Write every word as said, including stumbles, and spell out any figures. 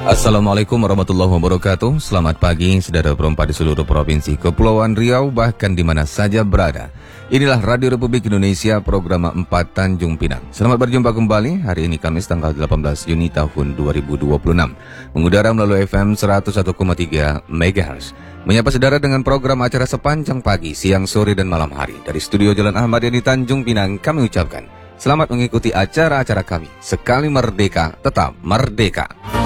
Assalamualaikum warahmatullahi wabarakatuh. Selamat pagi saudara perempat di seluruh provinsi Kepulauan Riau, bahkan di mana saja berada. Inilah Radio Republik Indonesia, program empat Tanjung Pinang. Selamat berjumpa kembali hari ini Kamis tanggal delapan belas Juni tahun dua ribu dua puluh enam. Mengudara melalui F M seratus satu koma tiga Megahertz. Menyapa saudara dengan program acara sepanjang pagi, siang, sore, dan malam hari. Dari studio Jalan Ahmad Yani Tanjung Pinang, kami ucapkan selamat mengikuti acara-acara kami. Sekali merdeka, tetap merdeka.